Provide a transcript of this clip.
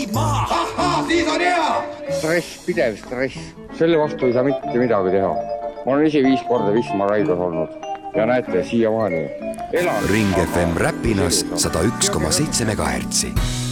viib maha. Ahhaa, siis on hea! Stress, pidev stress. Selle vastu ei saa mitte midagi teha. Ma olen ise 5 korda vihmaraigus olnud ja näete, siiamaani elan. Ring FM Räpinas 101,7 MHz.